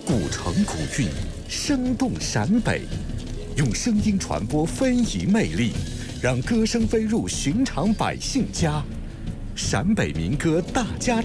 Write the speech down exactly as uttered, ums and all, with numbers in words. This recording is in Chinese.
古城古韵，生动陕北，用声音传播非遗魅力，让歌声飞入寻常百姓家。陕北民歌大家